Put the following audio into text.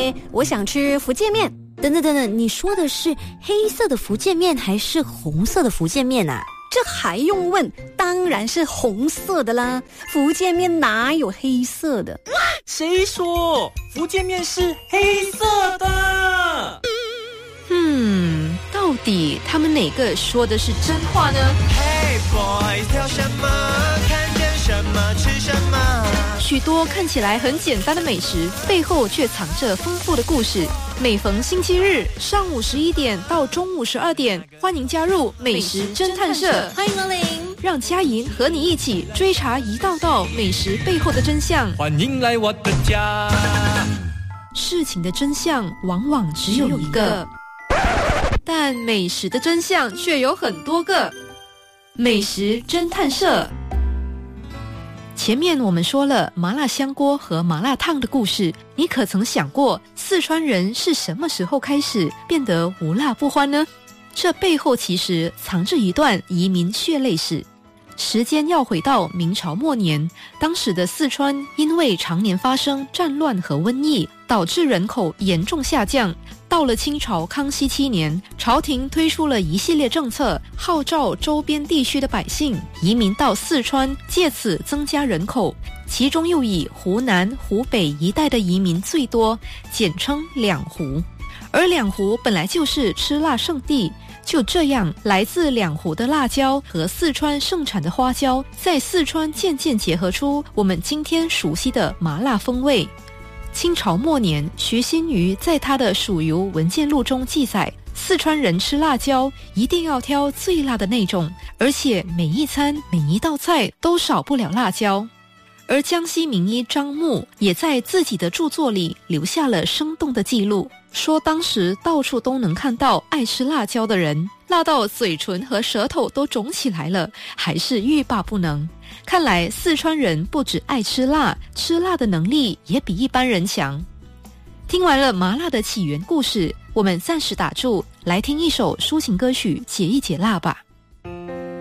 姐，我想吃福建面。等等，你说的是黑色的福建面还是红色的福建面啊？ 这还用问？当然是红色的啦，福建面哪有黑色的？ 谁说福建面是黑色的？ 到底他们哪个说的是真话呢？ Hey boys， 挑什么？看见什么吃什么？ 许多看起来很简单的美食，背后却藏着丰富的故事。每逢星期日上午11点到中午12点，欢迎加入美食侦探社， 欢迎光临， 让佳莹和你一起追查一道道美食背后的真相。 欢迎来我的家。 事情的真相往往只有一个，但美食的真相却有很多个。美食侦探社。前面我们说了麻辣香锅和麻辣烫的故事，你可曾想过四川人是什么时候开始变得无辣不欢呢？这背后其实藏着一段移民血泪史。时间要回到明朝末年，当时的四川因为常年发生战乱和瘟疫，导致人口严重下降。到了清朝康熙7年，朝廷推出了一系列政策，号召周边地区的百姓移民到四川，借此增加人口。其中又以湖南、湖北一带的移民最多，简称两湖。而两湖本来就是吃辣圣地，就这样，来自两湖的辣椒和四川盛产的花椒，在四川渐渐结合出我们今天熟悉的麻辣风味。清朝末年，徐新瑜在他的《蜀游文件录》中记载，四川人吃辣椒一定要挑最辣的那种，而且每一餐每一道菜都少不了辣椒。而江西名医张牧也在自己的著作里留下了生动的记录，说当时到处都能看到爱吃辣椒的人，辣到嘴唇和舌头都肿起来了，还是欲罢不能。看来四川人不只爱吃辣，吃辣的能力也比一般人强。听完了麻辣的起源故事，我们暂时打住，来听一首抒情歌曲解一解辣吧。